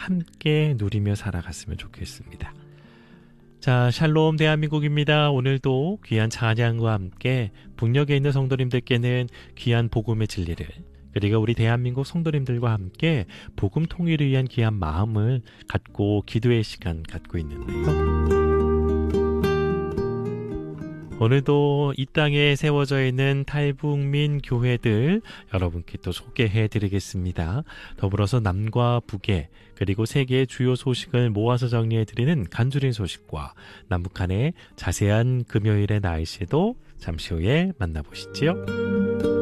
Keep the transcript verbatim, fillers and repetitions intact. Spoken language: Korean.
함께 누리며 살아갔으면 좋겠습니다. 자, 샬롬 대한민국입니다. 오늘도 귀한 찬양과 함께 북녘에 있는 성도님들께는 귀한 복음의 진리를, 그리고 우리 대한민국 성도님들과 함께 복음 통일을 위한 귀한 마음을 갖고 기도의 시간 갖고 있는데요. 오늘도 이 땅에 세워져 있는 탈북민 교회들 여러분께 또 소개해 드리겠습니다. 더불어서 남과 북의 그리고 세계의 주요 소식을 모아서 정리해 드리는 간추린 소식과 남북한의 자세한 금요일의 날씨도 잠시 후에 만나보시지요.